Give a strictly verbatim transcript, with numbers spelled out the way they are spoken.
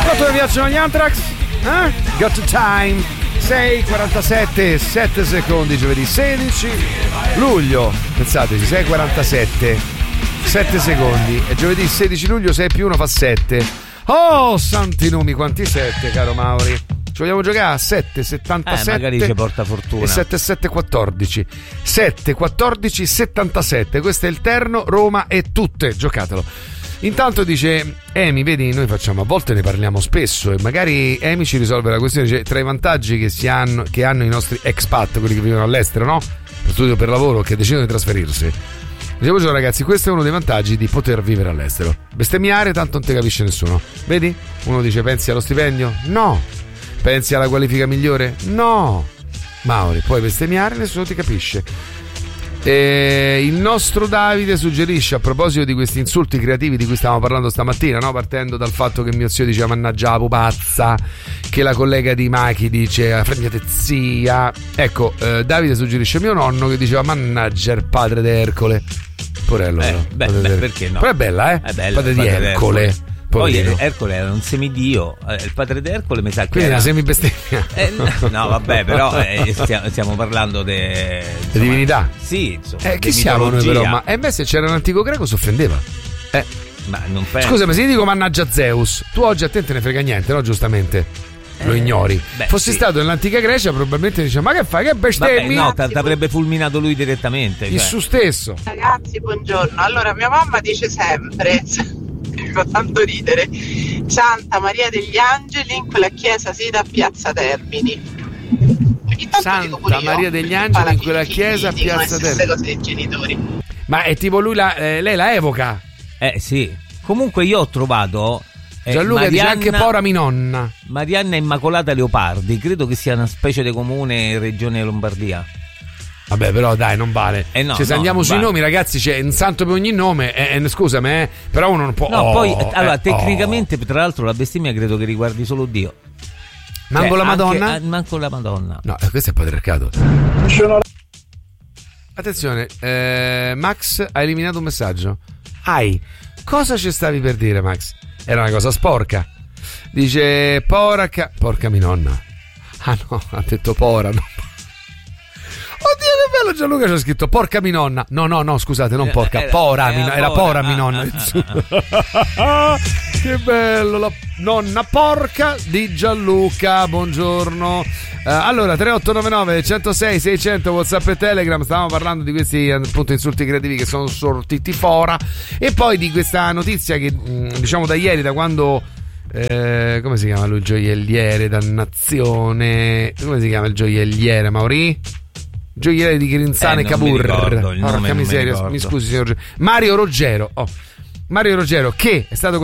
Quanto piacciono gli Anthrax? Eh? Got to Time. sei e quarantasette, sette secondi, giovedì sedici luglio. Pensateci, sei e quarantasette, sette secondi. E giovedì sedici luglio, sei più uno fa sette. Oh, santi numi, quanti sette, caro Mauri. Ci vogliamo giocare a sette, settantasette. Eh, magari ci porta fortuna. E sette, sette, quattordici. sette, quattordici, settantasette. Questo è il terno, Roma e tutte. Giocatelo. Intanto dice Emi, vedi, noi facciamo, a volte ne parliamo spesso e magari Emi ci risolve la questione. Dice, tra i vantaggi che, si hanno, che hanno i nostri expat, quelli che vivono all'estero, no? Per studio, per lavoro, che decidono di trasferirsi. Dicevo, cioè, ragazzi, questo è uno dei vantaggi di poter vivere all'estero. Bestemmiare tanto non ti capisce nessuno. Vedi? Uno dice, pensi allo stipendio? No. Pensi alla qualifica migliore? No. Mauri, puoi bestemmiare, nessuno ti capisce. E il nostro Davide suggerisce, a proposito di questi insulti creativi di cui stavamo parlando stamattina, no? Partendo dal fatto che mio zio diceva mannaggia la pupazza, che la collega di Machi dice fregnate zia. Ecco, eh, Davide suggerisce mio nonno che diceva mannaggia il padre d'Ercole. Porello, eh, beh, beh, perché no? Però è bella, eh? È bella, padre, padre di Ercole, Ercole. Poi Ercole era un semidio, il padre di Ercole mi sa che quindi era una semibestemmia. Eh, no, vabbè, però eh, stiamo, stiamo parlando di de, divinità. Sì, insomma. Eh, chi siamo noi però? Ma eh, beh, se c'era un antico greco si offendeva. Eh. Ma non penso. Scusa, ma se io dico mannaggia Zeus, tu oggi a te te ne frega niente, no? Giustamente. Lo ignori. Eh, beh, Fossi sì. stato nell'antica Grecia, probabilmente diceva ma che fai, che bestemmi? No, ti avrebbe fulminato lui direttamente. Il cioè. su stesso. Ragazzi, buongiorno. Allora, mia mamma dice sempre, fa tanto ridere, Santa Maria degli Angeli in quella chiesa sita a Piazza Termini. Santa Maria degli Angeli in quella chiesa a Piazza Termini. Cose dei genitori. Ma è tipo lui la, eh, lei la evoca? Eh sì. Comunque io ho trovato eh, Gianluca Marianna, dice anche Pora Minonna. Marianna Immacolata Leopardi, credo che sia una specie di comune in regione Lombardia. Vabbè, però dai, non vale. Eh no, cioè, se no, andiamo sui vale. nomi, ragazzi, c'è un santo per ogni nome. Eh, eh, scusami, eh, però uno non può. No, oh, poi allora, eh, tecnicamente, oh. tra l'altro, la bestemmia credo che riguardi solo Dio. Manco cioè, la Madonna? Anche, manco la Madonna. No, eh, questo è patriarcato. Attenzione, eh, Max ha eliminato un messaggio. Hai. Cosa ci stavi per dire, Max? Era una cosa sporca. Dice porca. Porca mi nonna. Ah no, ha detto pora, no. Oddio che bello, Gianluca c'è scritto porca mi nonna. No no no scusate, non porca, era, pora era, era pora mi nonna. Che bello, la nonna porca di Gianluca. Buongiorno. Uh, allora tre otto nove nove uno zero sei sei zero zero WhatsApp e Telegram. Stavamo parlando di questi appunto insulti creativi che sono sortiti fora, e poi di questa notizia che diciamo da ieri, da quando eh, come si chiama lui, il gioielliere, dannazione, come si chiama il gioielliere, Mauri? Gioielliere di Grinzane, eh, Cavour. Porca miseria, mi scusi signor Mario Ruggero. Oh. Mario Ruggero che è stato